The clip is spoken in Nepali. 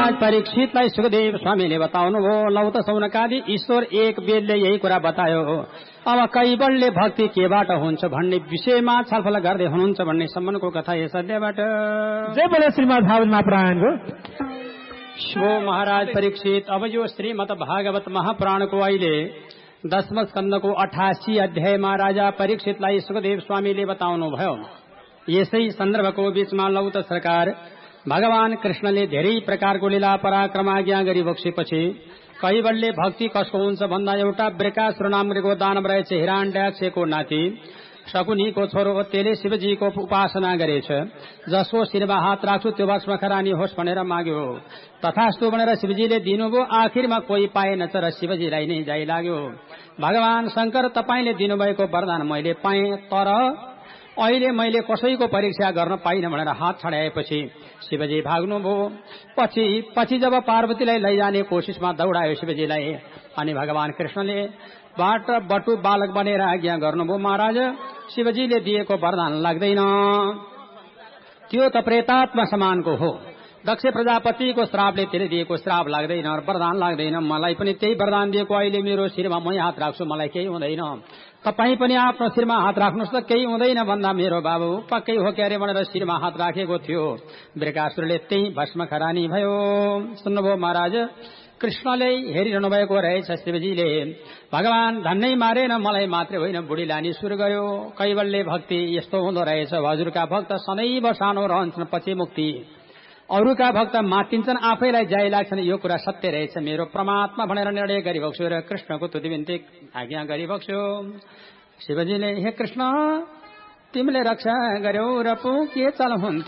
महाराज परीक्षितलाई सुखदेव स्वामीले बताउनुभयो। लौ त सौनकादि ईश्वर एक वेदले यही कुरा बतायो। अब कैवल्य भक्ति केबाट हुन्छ भन्ने विषयमा छलफल गर्दै हुनुहुन्छ भन्ने सम्बन्धको कथा यस अध्यायबाट। जय बोले श्रीमद् भागवत महापुराणको। शो महाराज परीक्षित, अब यो श्रीमद् भागवत महापुराणको अहिले 10वां स्कन्धको 88 अध्यायमा राजा परीक्षितलाई सुखदेव स्वामीले बताउनुभयो। यसै सन्दर्भको बीचमा लौत सरकार भगवान कृष्णले धेरै प्रकारको लीला पराक्रम आज्ञा गरी बक्सेपछि कैवल्य भक्ति कसको हुन्छ भन्दा एउटा वृकासुर नामको दानव रहेछ, हिरण्यकश्यपको नाति शकुनीको छोरो, त्यसले शिवजीको उपासना गरेछ। जसको शिरमा हात राख्छु त्यो भस्म खरानी होस् भनेर माग्यो। तथास्तु भनेर शिवजीले दिनुभयो। आखिरमा कोही पाएनछ र शिवजीलाई नै जाइ लाग्यो। भगवान शंकर, तपाईले दिनुभएको वरदान मैले पाएँ, तर अहिले मैले कसैको परीक्षा गर्न पाइन भनेर हात छडाएपछि शिवजी भाग्नुभयो। पछि जब पार्वतीलाई लैजाने कोशिशमा दौडायो शिवजीलाई, अनि भगवान कृष्णले बाट बटु बालक बनेर आज्ञा गर्नुभयो। महाराज, शिवजीले दिएको वरदान लाग्दैन, त्यो त प्रेतात्मा समानको हो। दक्ष प्रजापतिको श्रापले त्यसले दिएको श्राप लाग्दैन, वरदान लाग्दैन। मलाई पनि त्यही वरदान दिएको। अहिले मेरो शिरमा मै हात राख्छु, मलाई केही हुँदैन। तपाई पनि आफ्नो शिरमा हात राख्नुहोस् त, केही हुँदैन भन्दा मेरो बाबु पक्कै हो क्यारे भनेर शिरमा हात राखेको थियो। वृकासुरले त्यही भस्म खरानी भयो। सुन्नुभयो महाराज, कृष्णले हेरिरहनु भएको रहेछ। शिवजीले भगवान धन्नै मारेन, मलाई मात्रै होइन बुढी लानी सुरु गर्यो। कैवल्य भक्ति यस्तो हुँदो रहेछ। हजुरका भक्त सदैव सानो रहन्छन्, पछि मुक्ति। अरूका भक्त मातिन्छन्, आफैलाई जाइ लाग्छन्। यो कुरा सत्य रहेछ। मेरो परमात्मा भनेर निर्णय गरिबक्स्यो र कृष्णको तुतिबिन्ती आज्ञा गरिबक्स्यो। शिवजीले, हे कृष्ण, तिमीले रक्षा गर्यौ र पो के चल हुन्थ्यो।